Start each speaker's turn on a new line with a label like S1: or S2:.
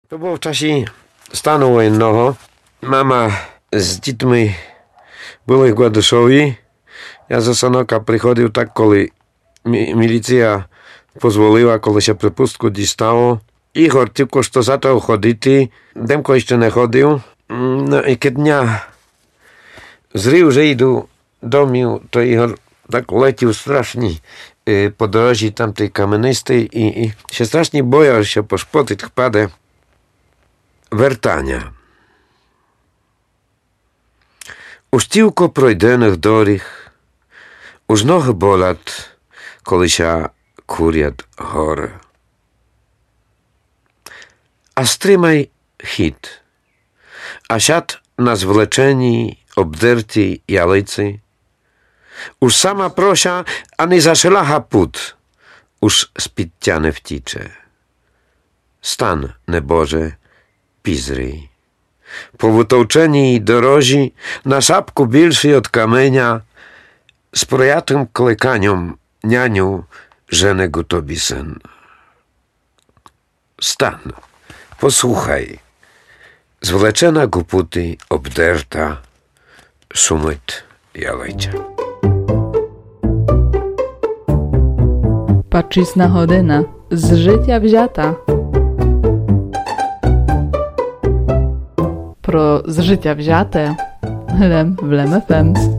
S1: To było w czasie stanu wojennego. Mama z dziećmi były w Gładyszowie. Ja ze Sanoka przychodził tak, kiedy milicja pozwoliła, kiedy się przepustku dostało. Igor tylko że zaczął chodzić. Demko jeszcze nie chodził. No i kiedy dnia zrył, że idą do mnie, to Igor tak lecił strasznie po drodze tamtej kamienistej i się strasznie bojął, że się poszpotyć wpadę. Wертання. У стівко пройдених доріг, уж ноги болять, коли ся курять гори. А стримай хід, а сяд на звлеченій, обдертій ялиці, уж сама прося, а не зашилага пут, уж з-під тя не втіче. Стан, небоже, Pizry. Po wytouczenій dorożi, na szapku bільший od kamienia, z projatym klekaniem nianiu, żenego tobie syn. Stan, posłuchaj, zwleczena guputy, obderta, szumyt jalejcia.
S2: Paczysna hodina, z życia wzięta. Про з життя взяте в Лем FM.